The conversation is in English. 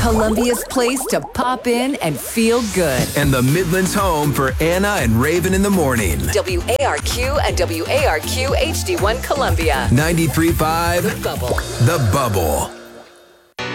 Columbia's place to pop in and feel good. And the Midlands home for Anna and Raven in the morning. WARQ and WARQ HD1 Columbia. 93.5 The Bubble. The Bubble.